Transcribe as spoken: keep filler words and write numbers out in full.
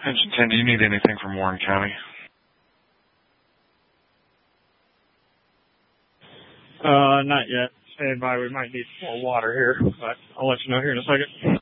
Engine ten, do you need anything from Warren County? Uh, not yet. Stand by. We might need more water here, but I'll let you know here in a second.